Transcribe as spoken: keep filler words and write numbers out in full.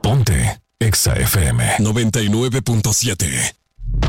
Ponte Exa F M noventa y nueve punto siete.